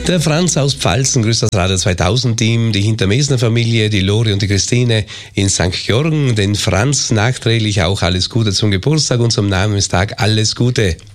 Der Franz aus Pfalzen grüßt das Radio 2000 Team, die Hintermesner Familie, die Lori und die Christine in St. Georgen, den Franz nachträglich auch alles Gute zum Geburtstag und zum Namenstag alles Gute.